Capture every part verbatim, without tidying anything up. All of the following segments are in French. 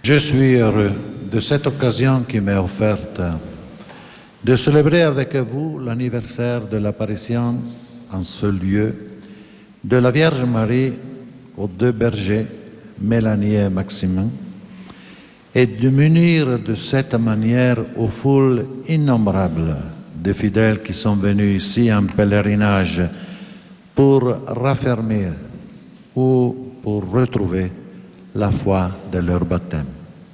Je suis heureux de cette occasion qui m'est offerte de célébrer avec vous l'anniversaire de l'apparition en ce lieu de la Vierge Marie aux deux bergers, Mélanie et Maximin, et de m'unir de cette manière aux foules innombrables de fidèles qui sont venus ici en pèlerinage pour raffermir ou pour retrouver la foi de leur baptême.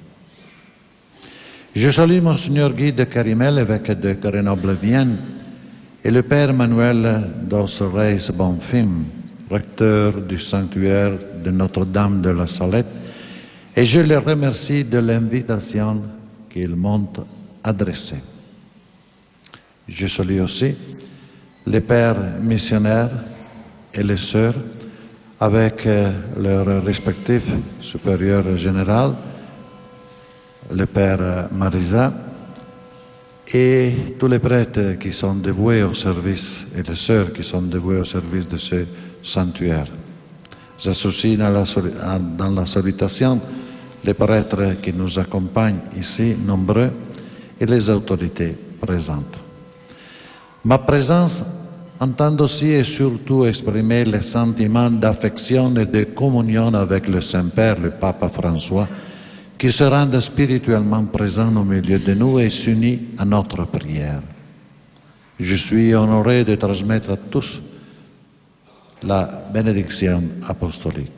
Je salue Monseigneur Guy de Carimel, évêque de Grenoble-Vienne, et le Père Manuel dos Reis Bonfim, recteur du sanctuaire de Notre-Dame de la Salette, et je les remercie de l'invitation qu'ils m'ont adressée. Je salue aussi les pères missionnaires et les sœurs avec leurs respectifs supérieurs généraux, le père Marisa et tous les prêtres qui sont dévoués au service et les sœurs qui sont dévouées au service de ce sanctuaire. J'associe dans la, dans la salutation les prêtres qui nous accompagnent ici, nombreux, et les autorités présentes. Ma présence entend aussi et surtout exprimer les sentiments d'affection et de communion avec le Saint-Père, le Papa François, qui se rend spirituellement présent au milieu de nous et s'unit à notre prière. Je suis honoré de transmettre à tous la bénédiction apostolique.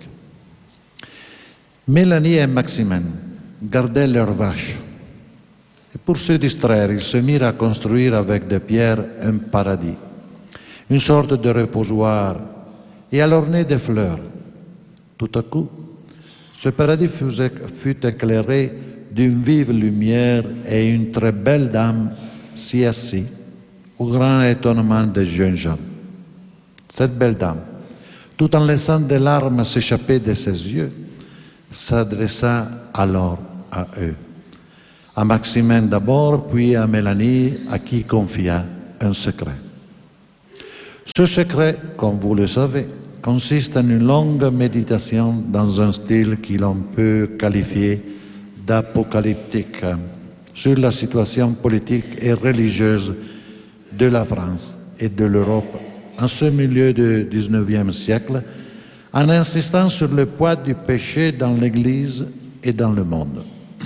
Mélanie et Maximin gardaient leurs vaches. Et pour se distraire, ils se mirent à construire avec des pierres un paradis, une sorte de reposoir, et à l'orner de fleurs. Tout à coup, ce paradis fut éclairé d'une vive lumière et une très belle dame s'y assit, au grand étonnement des jeunes gens. Cette belle dame, tout en laissant des larmes s'échapper de ses yeux, s'adressa alors à eux. À Maximin d'abord, puis à Mélanie, à qui confia un secret. Ce secret, comme vous le savez, consiste en une longue méditation dans un style que l'on peut qualifier d'apocalyptique sur la situation politique et religieuse de la France et de l'Europe en ce milieu du dix-neuvième siècle, en insistant sur le poids du péché dans l'Église et dans le monde.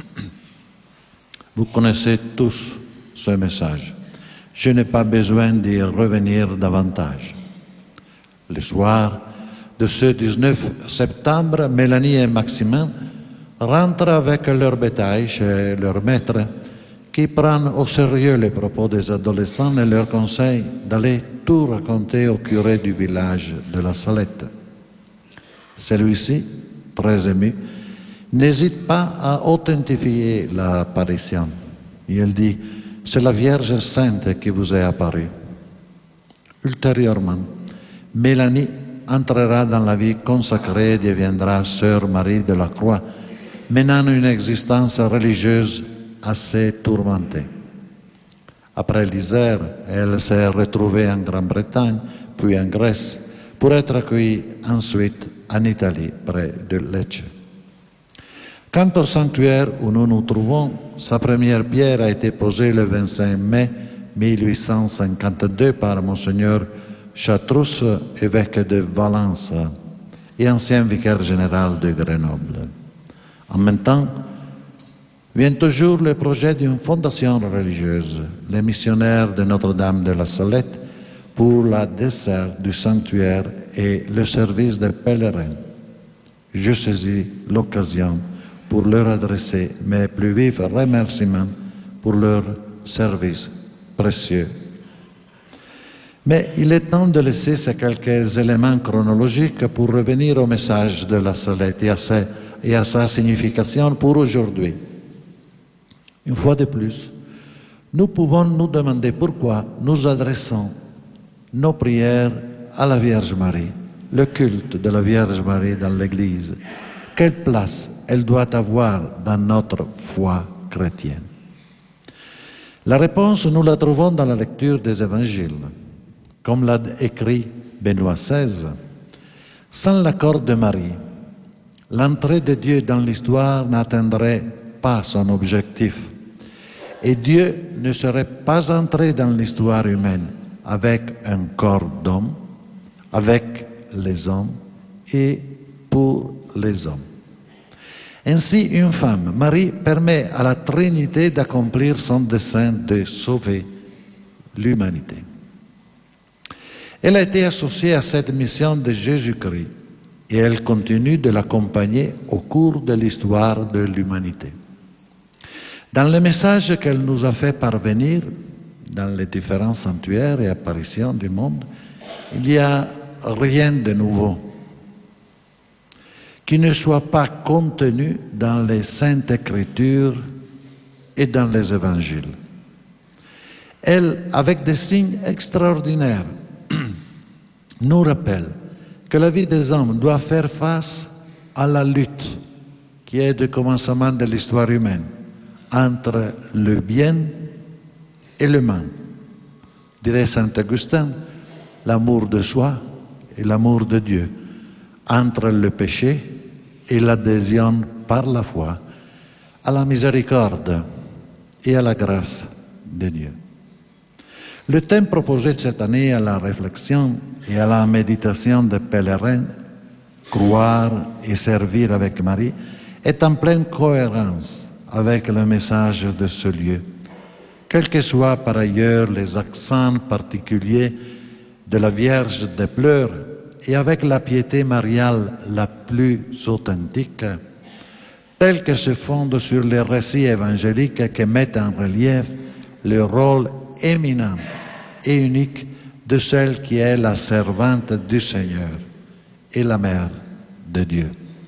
Vous connaissez tous ce message. Je n'ai pas besoin d'y revenir davantage. Le soir de ce dix-neuf septembre, Mélanie et Maximin rentrent avec leur bétail chez leur maître, qui prend au sérieux les propos des adolescents et leur conseille d'aller tout raconter au curé du village de la Salette. Celui-ci, très ému, n'hésite pas à authentifier l'apparition. Il dit « C'est la Vierge Sainte qui vous est apparue ». Ultérieurement, Mélanie entrera dans la vie consacrée et deviendra sœur Marie de la Croix, menant une existence religieuse assez tourmentée. Après l'Isère, elle s'est retrouvée en Grande-Bretagne, puis en Grèce, pour être accueillie ensuite en Italie, près de Lecce. Quant au sanctuaire où nous nous trouvons, sa première pierre a été posée le vingt-cinq mai mille huit cent cinquante-deux par Monseigneur Chatrousse, évêque de Valence et ancien vicaire général de Grenoble. En même temps, vient toujours le projet d'une fondation religieuse, les missionnaires de Notre-Dame de la Salette, pour la desserte du sanctuaire et le service des pèlerins. Je saisis l'occasion pour leur adresser mes plus vifs remerciements pour leur service précieux. Mais il est temps de laisser ces quelques éléments chronologiques pour revenir au message de la Salette et à sa, et à sa signification pour aujourd'hui. Une fois de plus, nous pouvons nous demander pourquoi nous adressons nos prières à la Vierge Marie, le culte de la Vierge Marie dans l'Église. Quelle place elle doit avoir dans notre foi chrétienne? La réponse, nous la trouvons dans la lecture des évangiles. Comme l'a écrit Benoît seize, sans l'accord de Marie, l'entrée de Dieu dans l'histoire n'atteindrait pas son objectif. Et Dieu ne serait pas entré dans l'histoire humaine avec un corps d'homme, avec les hommes et pour les hommes. Ainsi, une femme, Marie, permet à la Trinité d'accomplir son dessein de sauver l'humanité. Elle a été associée à cette mission de Jésus-Christ et elle continue de l'accompagner au cours de l'histoire de l'humanité. Dans le message qu'elle nous a fait parvenir, dans les différents sanctuaires et apparitions du monde, il n'y a rien de nouveau qui ne soit pas contenu dans les Saintes Écritures et dans les Évangiles. Elle, avec des signes extraordinaires, nous rappelle que la vie des hommes doit faire face à la lutte qui est le commencement de l'histoire humaine entre le bien et le mal. Dirait saint Augustin, l'amour de soi et l'amour de Dieu, entre le péché et l'adhésion par la foi à la miséricorde et à la grâce de Dieu. Le thème proposé cette année à la réflexion et à la méditation des pèlerins, croire et servir avec Marie, est en pleine cohérence avec le message de ce lieu, quels que soient par ailleurs les accents particuliers de la Vierge des Pleurs et avec la piété mariale la plus authentique, telle que se fonde sur les récits évangéliques qui mettent en relief le rôle éminent et unique de celle qui est la servante du Seigneur et la mère de Dieu.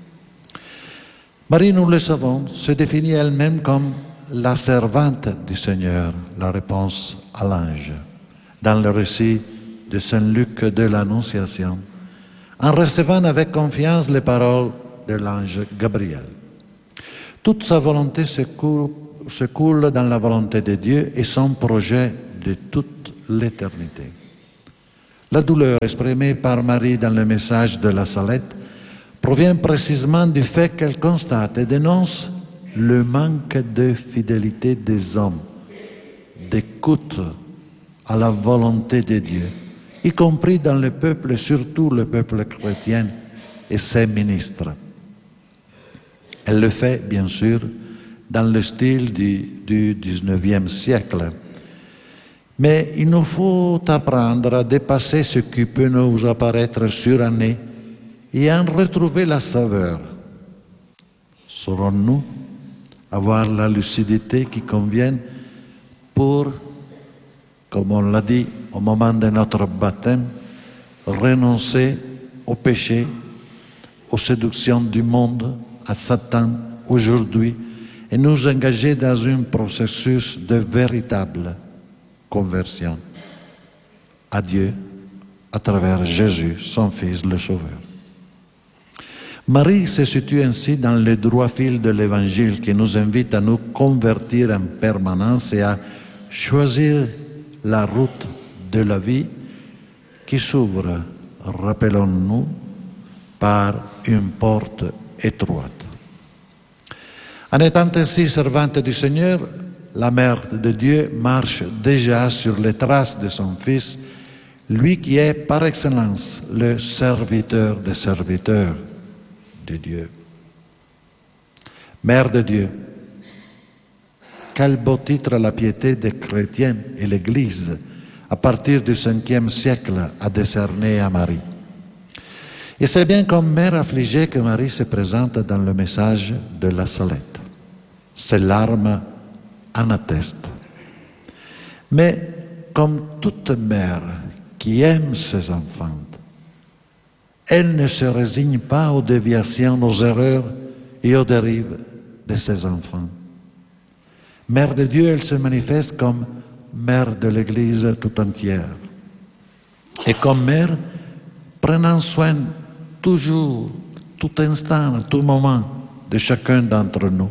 Marie, nous le savons, se définit elle-même comme la servante du Seigneur, la réponse à l'ange, dans le récit de Saint Luc de l'Annonciation, en recevant avec confiance les paroles de l'ange Gabriel. Toute sa volonté se coule, se coule dans la volonté de Dieu et son projet de toute l'éternité. La douleur exprimée par Marie dans le message de la Salette provient précisément du fait qu'elle constate et dénonce le manque de fidélité des hommes, d'écoute à la volonté de Dieu, y compris dans le peuple, et surtout le peuple chrétien et ses ministres. Elle le fait, bien sûr, dans le style du, du dix-neuvième siècle. Mais il nous faut apprendre à dépasser ce qui peut nous apparaître suranné et en retrouver la saveur. Saurons-nous avoir la lucidité qui convient pour, comme on l'a dit au moment de notre baptême, renoncer au péché, aux séductions du monde, à Satan aujourd'hui, et nous engager dans un processus de véritable conversion à Dieu à travers Jésus, son Fils, le Sauveur. Marie se situe ainsi dans le droit fil de l'Évangile qui nous invite à nous convertir en permanence et à choisir la route de la vie qui s'ouvre, rappelons-nous, par une porte étroite. En étant ainsi servante du Seigneur, la Mère de Dieu marche déjà sur les traces de son Fils, lui qui est par excellence le serviteur des serviteurs de Dieu. Mère de Dieu, quel beau titre la piété des chrétiens et l'Église, à partir du cinquième siècle, a décerné à Marie. Et c'est bien comme mère affligée que Marie se présente dans le message de la Salette. Ses larmes en attestent. Mais comme toute mère qui aime ses enfants, elle ne se résigne pas aux déviations, aux erreurs et aux dérives de ses enfants. Mère de Dieu, elle se manifeste comme mère de l'Église tout entière. Et comme mère, prenant soin toujours, tout instant, à tout moment, de chacun d'entre nous.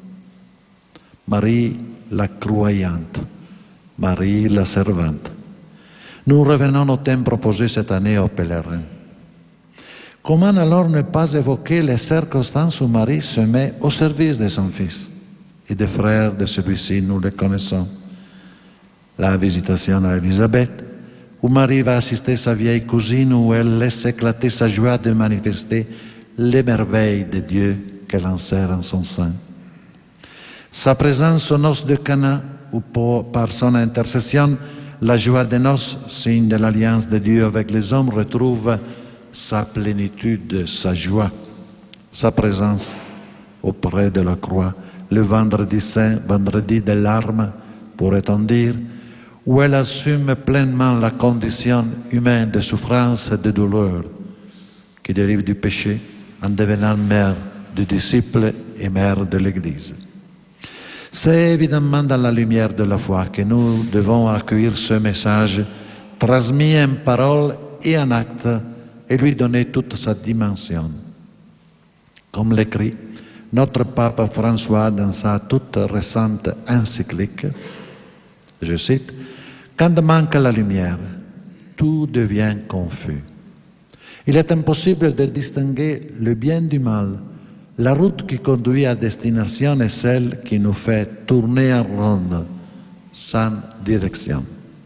Marie la croyante, Marie la servante. Nous revenons au thème proposé cette année aux pèlerins. Comment alors ne pas évoquer les circonstances où Marie se met au service de son fils et des frères de celui-ci, nous les connaissons. La visitation à Élisabeth, où Marie va assister sa vieille cousine, où elle laisse éclater sa joie de manifester les merveilles de Dieu qu'elle insère en son sein. Sa présence aux noces de Cana, où par son intercession, la joie des noces, signe de l'alliance de Dieu avec les hommes, retrouve sa plénitude, sa joie, sa présence auprès de la croix. Le vendredi saint, vendredi des larmes, pourrait-on dire, où elle assume pleinement la condition humaine de souffrance et de douleur qui dérive du péché en devenant mère du disciple et mère de l'Église. C'est évidemment dans la lumière de la foi que nous devons accueillir ce message transmis en parole et en acte et lui donner toute sa dimension. Comme l'écrit notre pape François dans sa toute récente encyclique, je cite, « Quand manque la lumière, tout devient confus. Il est impossible de distinguer le bien du mal. La route qui conduit à destination est celle qui nous fait tourner en ronde, sans direction. »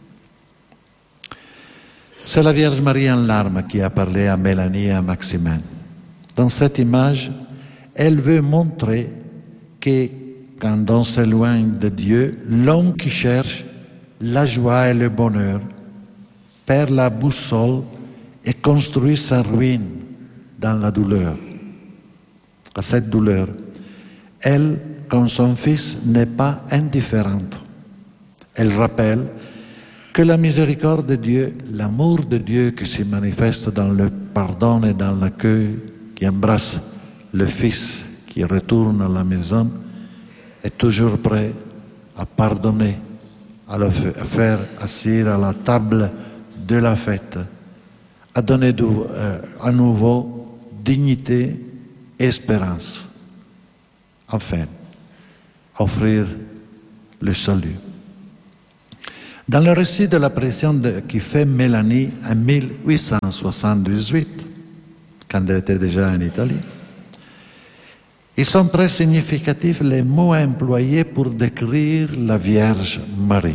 C'est la Vierge Marie en larmes qui a parlé à Mélanie et à Maximin. Dans cette image, elle veut montrer que quand on s'éloigne de Dieu, l'homme qui cherche la joie et le bonheur perd la boussole et construit sa ruine dans la douleur. À cette douleur, elle, comme son fils, n'est pas indifférente. Elle rappelle que la miséricorde de Dieu, l'amour de Dieu qui se manifeste dans le pardon et dans l'accueil, qui embrasse le Fils qui retourne à la maison, est toujours prêt à pardonner, à le faire asseoir à la table de la fête, à donner de, euh, à nouveau dignité et espérance. Enfin, offrir le salut. Dans le récit de la pression de, qui fait Mélanie en mille huit cent soixante-dix-huit, quand elle était déjà en Italie, ils sont très significatifs les mots employés pour décrire la Vierge Marie.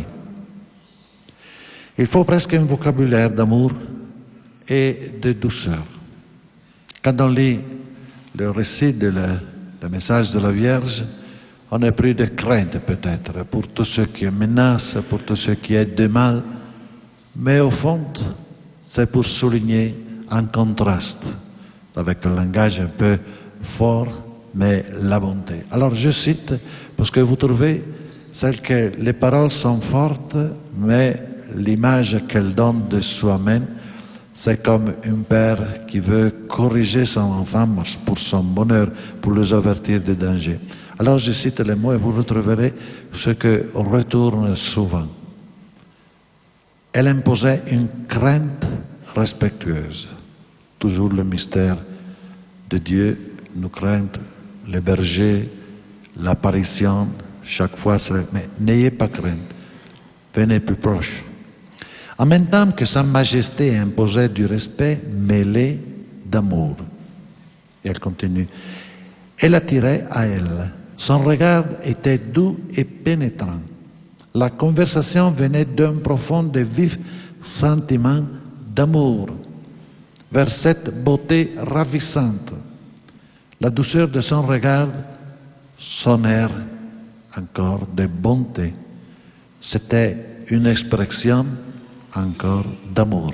Il faut presque un vocabulaire d'amour et de douceur. Quand on lit le récit de la, le message de la Vierge, on est pris de crainte peut-être pour tout ce qui menace, pour tout ce qui est de mal, mais au fond, c'est pour souligner un contraste avec un langage un peu fort, mais la bonté. Alors je cite, parce que vous trouvez, celle que les paroles sont fortes, mais l'image qu'elle donne de soi-même, c'est comme un père qui veut corriger son enfant pour son bonheur, pour les avertir des dangers. Alors je cite les mots et vous retrouverez ce que retourne souvent. Elle imposait une crainte respectueuse. Toujours le mystère de Dieu, nous crainte le berger, l'apparition, chaque fois c'est, mais n'ayez pas crainte, venez plus proche. En même temps que sa majesté imposait du respect mêlé d'amour. Et elle continue. Elle attirait à elle. Son regard était doux et pénétrant. La conversation venait d'un profond et vif sentiment d'amour vers cette beauté ravissante. La douceur de son regard, son air encore de bonté, c'était une expression encore d'amour.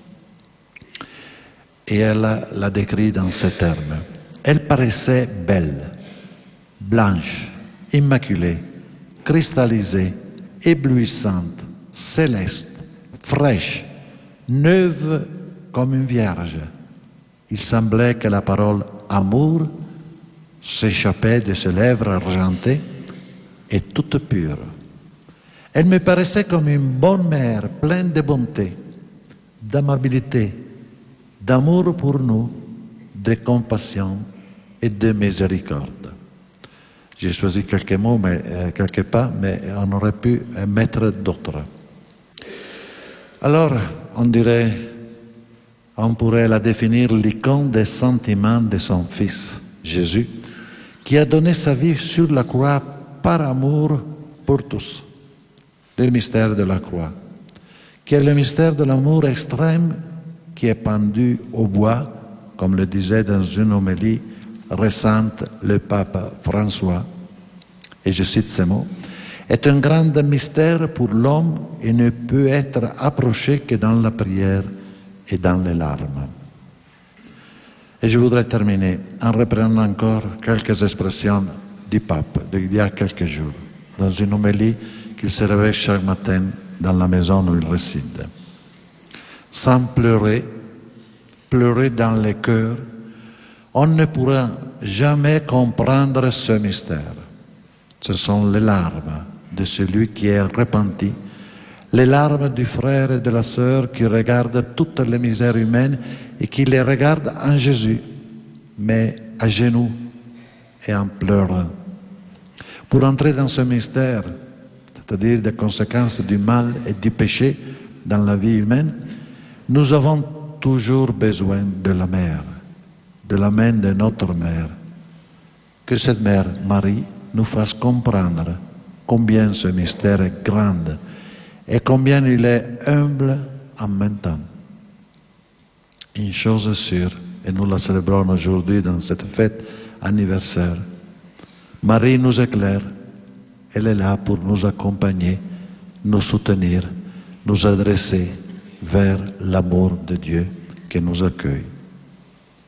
Et elle l'a décrit dans ces termes. Elle paraissait belle, blanche, immaculée, cristallisée, éblouissante, céleste, fraîche, neuve comme une vierge. Il semblait que la parole amour s'échappait de ses lèvres argentées et toute pure. Elle me paraissait comme une bonne mère pleine de bonté, d'amabilité, d'amour pour nous, de compassion et de miséricorde. J'ai choisi quelques mots, mais euh, quelques pas, mais on aurait pu mettre d'autres. Alors, on dirait, On pourrait la définir l'icône des sentiments de son Fils, Jésus, qui a donné sa vie sur la croix par amour pour tous. Le mystère de la croix, qui est le mystère de l'amour extrême qui est pendu au bois, comme le disait dans une homélie récente le pape François, et je cite ces mots, est un grand mystère pour l'homme et ne peut être approché que dans la prière et dans les larmes. Et je voudrais terminer en reprenant encore quelques expressions du pape d'il y a quelques jours, dans une homélie qu'il se réveille chaque matin dans la maison où il réside. Sans pleurer, pleurer dans le cœur, on ne pourra jamais comprendre ce mystère. Ce sont les larmes de celui qui est repenti, les larmes du frère et de la sœur qui regardent toutes les misères humaines et qui les regardent en Jésus, mais à genoux et en pleurant. Pour entrer dans ce mystère, c'est-à-dire des conséquences du mal et du péché dans la vie humaine, nous avons toujours besoin de la mère, de la main de notre mère. Que cette mère, Marie, nous fasse comprendre combien ce mystère est grand et combien il est humble en même temps. Une chose est sûre, et nous la célébrons aujourd'hui dans cette fête anniversaire, Marie nous éclaire, elle est là pour nous accompagner, nous soutenir, nous adresser vers l'amour de Dieu qui nous accueille.